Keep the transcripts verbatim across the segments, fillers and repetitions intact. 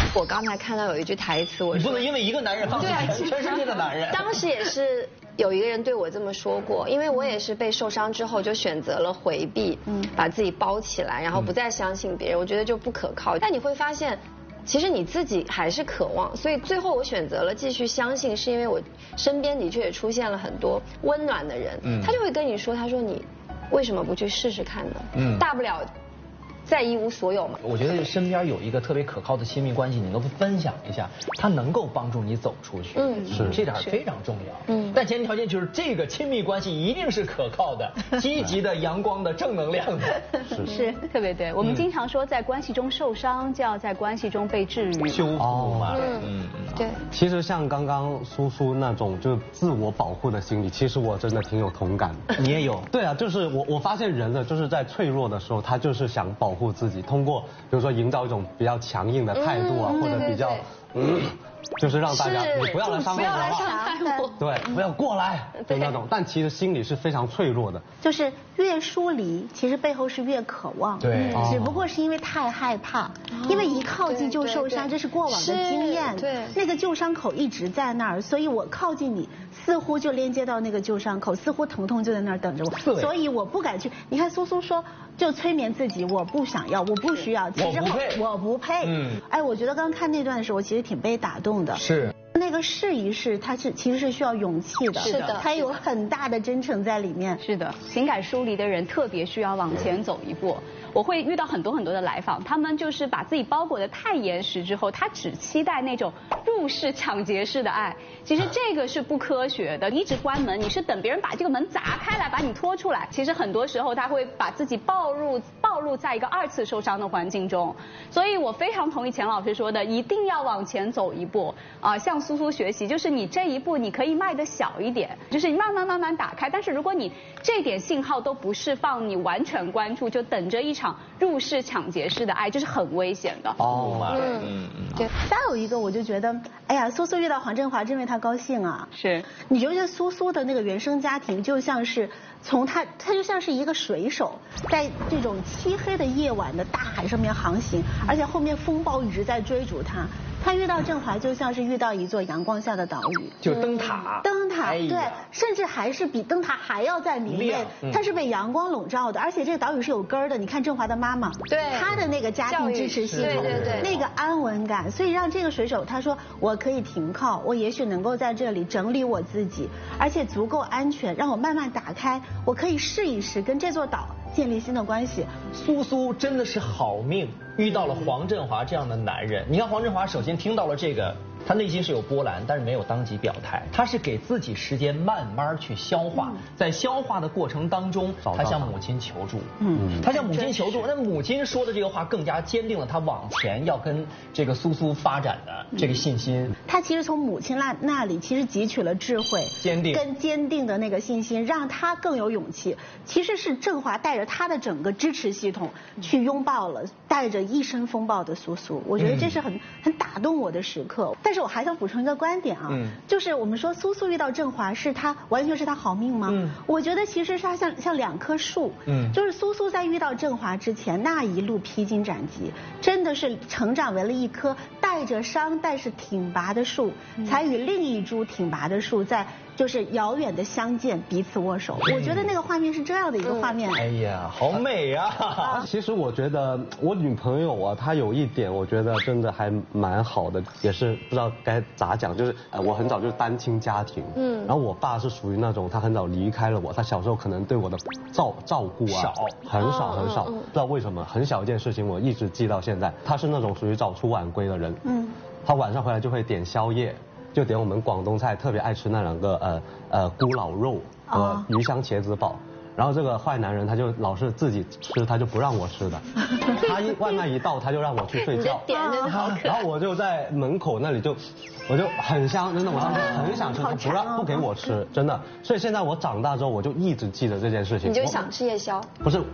我刚才看到有一句台词，我你不能因为一个男人放弃全全世界的男人。 当时也是有一个人对我这么说过，因为我也是被受伤之后就选择了回避，嗯，把自己包起来，然后不再相信别人，我觉得就不可靠。但你会发现，其实你自己还是渴望，所以最后我选择了继续相信，是因为我身边的确也出现了很多温暖的人，嗯，他就会跟你说，他说你为什么不去试试看呢？嗯，大不了再一无所有嘛。 我觉得身边有一个特别可靠的亲密关系，你能分享一下，它能够帮助你走出去。嗯，是这点非常重要。嗯，但前提条件就是这个亲密关系一定是可靠的、积极的、阳光的、正能量的。 是是，特别对。我们经常说，在关系中受伤，就要在关系中被治愈、 修复嘛。 嗯嗯，对。 其实像刚刚苏苏那种就是自我保护的心理，其实我真的挺有同感。 你也有？ 对啊，就是我我发现人的就是在脆弱的时候，他就是想保护自己，通过比如说营造一种比较强硬的态度啊，或者比较嗯。就是让大家你不要来伤害我，对，不要过来，就那种。但其实心里是非常脆弱的。 就是越疏离，其实背后是越渴望。 对， 只不过是因为太害怕，因为一靠近就受伤，这是过往的经验。 对， 那个旧伤口一直在那儿，所以我靠近你，似乎就连接到那个旧伤口，似乎疼痛就在那儿等着我，所以我不敢去。你看苏苏说，就催眠自己，我不想要，我不需要，其实我不配。嗯，哎，我觉得刚看那段的时候，我其实挺被打动的。 是。 那个试一试，它是其实是需要勇气的， 是的， 它有很大的真诚在里面。 是的，情感疏离的人特别需要往前走一步。我会遇到很多很多的来访，他们就是把自己包裹得太严实之后，他只期待那种入室抢劫式的爱。其实这个是不科学的，你一直关门，你是等别人把这个门砸开来把你拖出来。其实很多时候他会把自己暴露暴露在一个二次受伤的环境中。所以我非常同意钱老师说的，一定要往前走一步啊，向苏苏学习，就是你这一步你可以迈得小一点，就是你慢慢慢慢打开。但是如果你这点信号都不释放，你完全关注，就等着一场入室抢劫式的爱，这是很危险的。 哦， 嗯嗯，对。再有一个，我就觉得，哎呀，苏苏遇到黄振华，真为他高兴啊。 是。 你觉得苏苏的那个原生家庭，就像是从他，他就像是一个水手，在这种漆黑的夜晚的大海上面航行，而且后面风暴一直在追逐他。他遇到振华就像是遇到一座阳光下的岛屿， 就灯塔， 灯塔，对，甚至还是比灯塔还要再明媚。它是被阳光笼罩的，而且这个岛屿是有根儿的。你看振华的妈妈， 对， 她的那个家庭支持系统， 对对对， 那个安稳感，所以让这个水手他说，我可以停靠，我也许能够在这里整理我自己，而且足够安全，让我慢慢打开，我可以试一试跟这座岛建立新的关系。 苏苏真的是好命，遇到了黄振华这样的男人。你看黄振华首先听到了这个，他内心是有波澜，但是没有当即表态，他是给自己时间慢慢去消化，在消化的过程当中，他向母亲求助。嗯，他向母亲求助，那母亲说的这个话更加坚定了他往前要跟这个苏苏发展的这个信心。 他其实从母亲那那里其实汲取了智慧、 坚定跟坚定的那个信心，让他更有勇气。其实是振华带着他的整个支持系统去拥抱了带着一身风暴的苏苏，我觉得这是很很打动我的时刻。但是我还想补充一个观点啊，嗯、就是我们说苏苏遇到振华是他完全是他好命吗？嗯、我觉得其实是他像像两棵树，嗯，就是苏苏在遇到振华之前那一路披荆斩棘，真的是成长为了一棵带着伤但是挺拔的树，嗯、才与另一株挺拔的树在就是遥远的相见，彼此握手。嗯、我觉得那个画面是这样的一个画面。 哎呀，好美呀！啊、 其实我觉得我女朋友啊，她有一点我觉得真的还蛮好的，也是不知道该咋讲，就是呃我很早就是单亲家庭，嗯，然后我爸是属于那种他很早离开了我，他小时候可能对我的照照顾啊少很少很少，不知道为什么很小一件事情我一直记到现在。他是那种属于早出晚归的人，嗯，他晚上回来就会点宵夜。就点我们广东菜特别爱吃那两个呃呃咕老肉和鱼香茄子煲，然后这个坏男人他就老是自己吃，他就不让我吃的，他一外卖一到他就让我去睡觉，然后我就在门口那里就我就很香，真的我当时很想吃，他不让不给我吃，真的。所以现在我长大之后我就一直记得这件事情。 你就想吃夜宵？ 不是，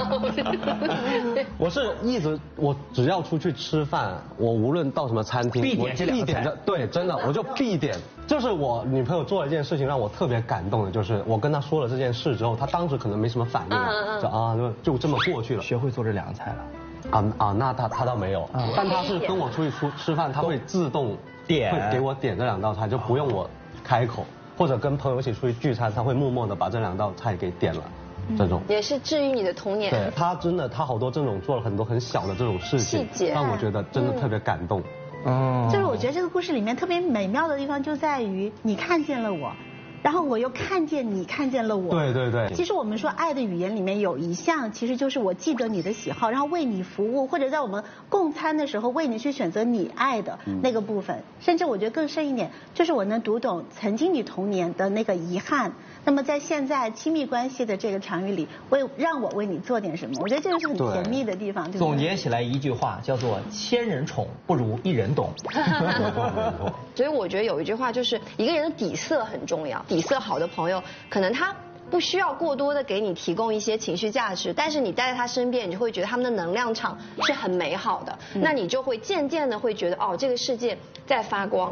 我是一直我只要出去吃饭，我无论到什么餐厅， 必点这两个菜。 对，真的我就必点。就是我女朋友做了一件事情让我特别感动的，就是我跟她说了这件事之后，她当时可能没什么反应啊，就啊就就这么过去了。 学会做这两个菜了。 啊啊，那他他倒没有，但他是跟我出去出吃饭，他会自动点会给我点这两道菜，就不用我开口，或者跟朋友一起出去聚餐，他会默默的把这两道菜给点了，这种也是治愈你的童年。 对他真的，他好多这种做了很多很小的这种事情， 细节让我觉得真的特别感动。 哦， 就是我觉得这个故事里面特别美妙的地方就在于你看见了我。然后我又看见你看见了我。 对对对。 其实我们说爱的语言里面有一项，其实就是我记得你的喜好，然后为你服务，或者在我们共餐的时候为你去选择你爱的那个部分。嗯、甚至我觉得更深一点，就是我能读懂曾经你童年的那个遗憾。那么在现在亲密关系的这个场域里，为让我为你做点什么，我觉得这就是很甜蜜的地方。对对总结起来一句话叫做“千人宠不如一人懂”。 所以我觉得有一句话就是一个人的底色很重要。底色好的朋友，可能他不需要过多的给你提供一些情绪价值，但是你待在他身边，你就会觉得他们的能量场是很美好的，嗯、那你就会渐渐的会觉得哦，这个世界在发光。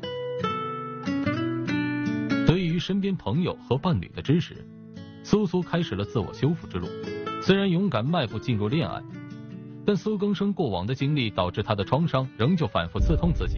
对于身边朋友和伴侣的支持，苏苏开始了自我修复之路。虽然勇敢迈步进入恋爱，但苏更生过往的经历导致他的创伤仍旧反复刺痛自己。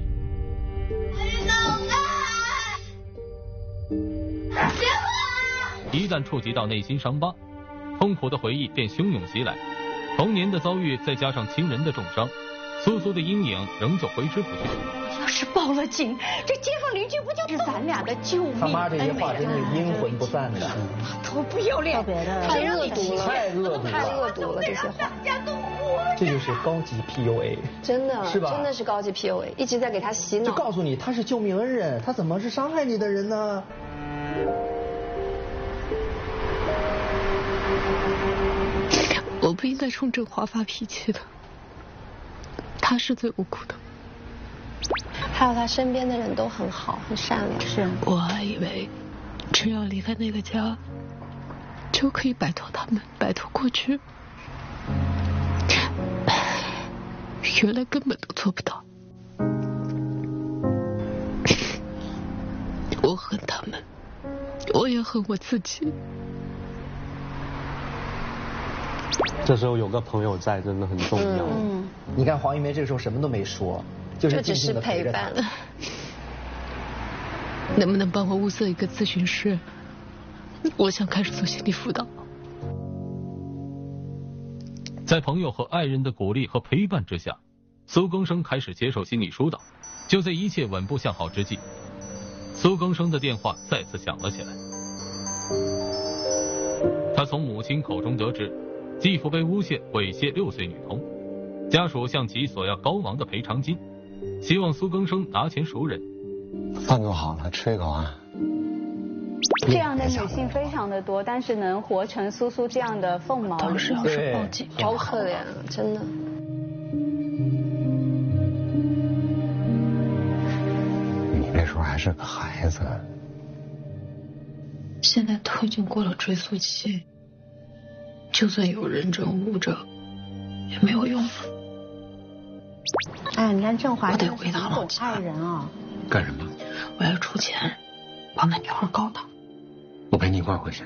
一旦触及到内心伤疤，痛苦的回忆便汹涌袭来。童年的遭遇再加上亲人的重伤，苏苏的阴影仍旧挥之不去。 要是报了警，这街坊邻居不就是咱俩的救命？ 他妈这些话真是阴魂不散的， 多不要脸！ 特别的， 太恶毒了， 太恶毒了， 太恶毒了这些话。 这就是高级 P U A， 真的是吧？ 真的是高级 P U A， 一直在给他洗脑。 就告诉你他是救命恩人，他怎么是伤害你的人呢？ 我不应该冲郑华发脾气的，他是最无辜的。 还有他身边的人都很好，很善良。 是。 我还以为只要离开那个家，就可以摆脱他们，摆脱过去。原来根本都做不到。我恨他们，我也恨我自己。 这时候有个朋友在真的很重要。 嗯，你看黄一梅这个时候什么都没说，就是静静的陪着他。 能不能帮我物色一个咨询师？我想开始做心理辅导。 在朋友和爱人的鼓励和陪伴之下，苏更生开始接受心理疏导。就在一切稳步向好之际，苏更生的电话再次响了起来。他从母亲口中得知，继父被诬陷猥亵六岁女童，家属向其索要高昂的赔偿金，希望苏更生拿钱赎人。 饭做好了，吃一口啊。 这样的女性非常的多，但是能活成苏苏这样的凤毛麟角， 对，好可怜啊，真的。 你那时候还是个孩子， 现在都已经过了追溯期，就算有人证物证，也没有用了。 哎，你看郑华， 我得回他老家。爱人啊！ 干什么？ 我要出钱帮那女孩告他。 我陪你一块回去。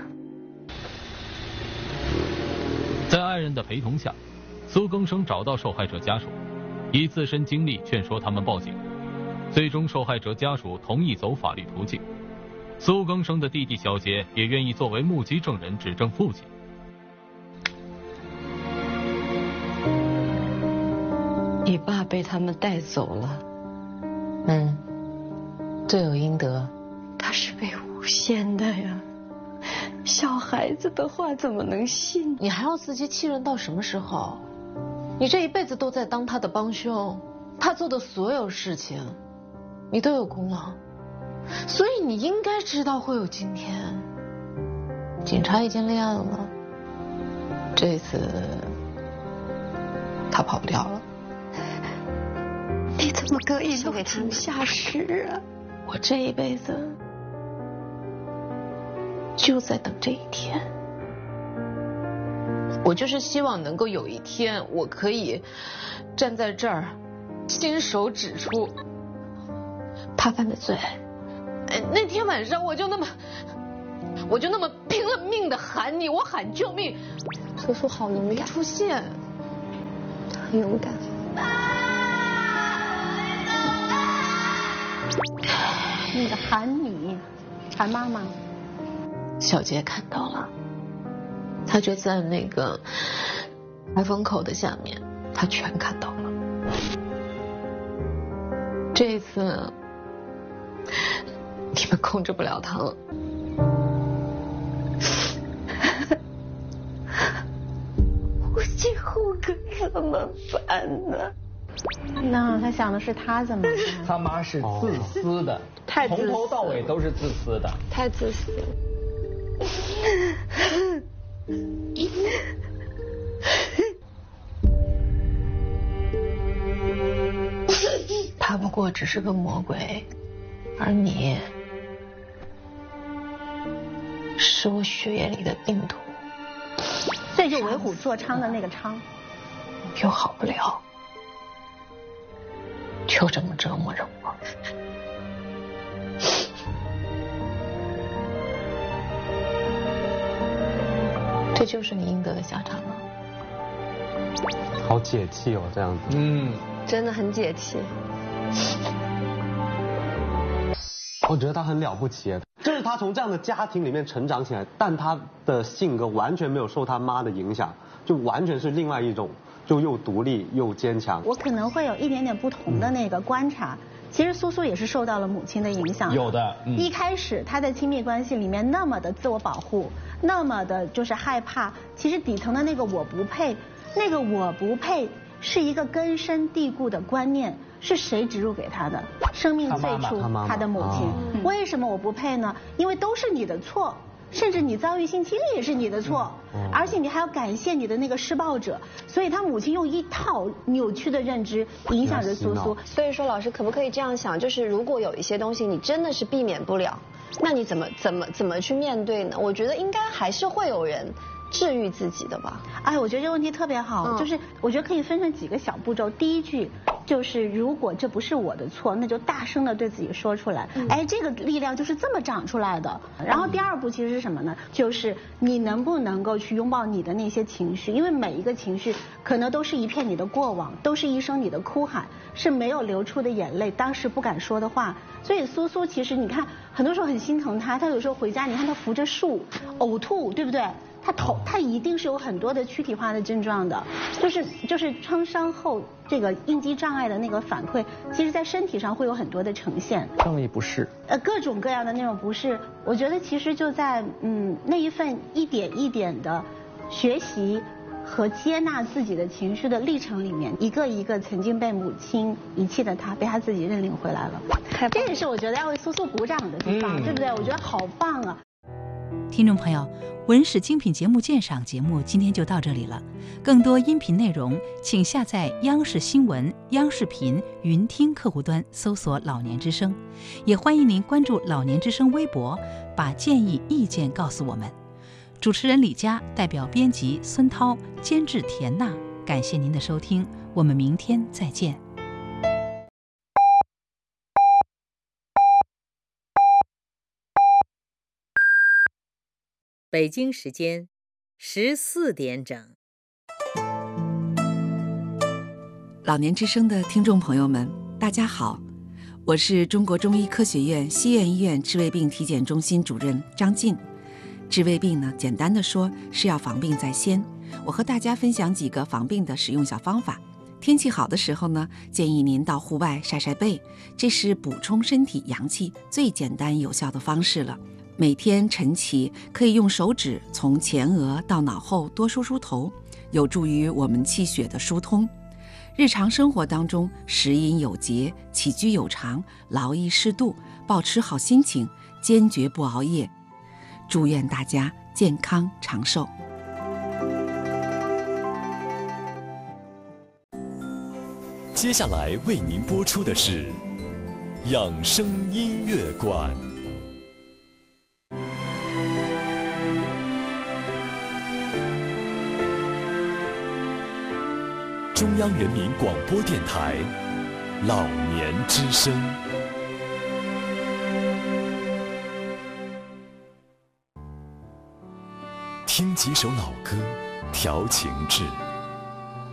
在爱人的陪同下，苏更生找到受害者家属，以自身经历劝说他们报警。最终，受害者家属同意走法律途径。苏更生的弟弟小杰也愿意作为目击证人指证父亲。 你爸被他们带走了，嗯，罪有应得。 他是被诬陷的呀，小孩子的话怎么能信？ 你还要自欺欺人到什么时候？你这一辈子都在当他的帮凶，他做的所有事情，你都有功劳，所以你应该知道会有今天。警察已经立案了，这次他跑不掉了。 你怎么可以落井下石啊？我这一辈子就在等这一天。 我就是希望能够有一天，我可以站在这儿，亲手指出他犯的罪。 哎，那天晚上我就那么，我就那么拼了命的喊你，我喊救命， 苏苏好勇敢， 出现。 很勇敢。 那个喊你，喊妈妈。 小杰看到了，他就在那个排风口的下面，他全看到了。这一次，你们控制不了他了。我今后可怎么办呢？ 那他想的是他怎么办？ 他妈是自私的， 太自私从头到尾都是自私的， 太自私了。 他不过只是个魔鬼，而你是我血液里的病毒。 这就为虎作伥的那个伥， 又好不了，就这么折磨着我。这就是你应得的下场了。 好解气哦，这样子。 嗯， 真的很解气。 我觉得他很了不起，就是他从这样的家庭里面成长起来，但他的性格完全没有受他妈的影响，就完全是另外一种，就又独立又坚强。 我可能会有一点点不同的那个观察。嗯，其实苏苏也是受到了母亲的影响。 有的。嗯， 一开始他在亲密关系里面那么的自我保护，那么的就是害怕，其实底层的那个我不配，那个我不配是一个根深蒂固的观念，是谁植入给他的？生命最初他的母亲。哦，为什么我不配呢？因为都是你的错。甚至你遭遇性侵略也是你的错，嗯，而且你还要感谢你的那个施暴者，所以他母亲用一套扭曲的认知影响着苏苏。 所以说，老师可不可以这样想，就是如果有一些东西你真的是避免不了，那你怎么怎么怎么去面对呢？我觉得应该还是会有人治愈自己的吧。 哎，我觉得这个问题特别好，嗯，就是我觉得可以分成几个小步骤。第一句就是如果这不是我的错，那就大声的对自己说出来。嗯，哎，这个力量就是这么长出来的。然后第二步其实是什么呢？就是你能不能够去拥抱你的那些情绪，因为每一个情绪可能都是一片你的过往，都是一声你的哭喊，是没有流出的眼泪，当时不敢说的话。所以苏苏其实你看，很多时候很心疼他，他有时候回家，你看他扶着树呕吐，对不对？他头他一定是有很多的躯体化的症状的，就是就是创伤后这个应激障碍的那个反馈，其实在身体上会有很多的呈现。 生理不适， 呃，各种各样的那种不适，我觉得其实就在嗯那一份一点一点的学习和接纳自己的情绪的历程里面，一个一个曾经被母亲遗弃的他，被他自己认领回来了。这也是我觉得要为苏苏鼓掌的地方，嗯，对不对？我觉得好棒啊！ 听众朋友，文史精品节目鉴赏节目今天就到这里了。更多音频内容，请下载央视新闻、央视频云听客户端，搜索“老年之声”。也欢迎您关注“老年之声”微博，把建议、意见告诉我们。主持人李佳代表编辑孙涛，监制田娜，感谢您的收听，我们明天再见。 北京时间十四点整。 老年之声的听众朋友们，大家好，我是中国中医科学院西苑医院治胃病体检中心主任张晋。治胃病呢，简单的说是要防病在先。我和大家分享几个防病的使用小方法。天气好的时候呢，建议您到户外晒晒背，这是补充身体阳气最简单有效的方式了。每天晨起可以用手指从前额到脑后多梳梳头，有助于我们气血的疏通。日常生活当中，食饮有节，起居有常，劳逸适度，保持好心情，坚决不熬夜。祝愿大家健康长寿。 接下来为您播出的是养生音乐馆。中央人民广播电台老年之声。听几首老歌，调情志。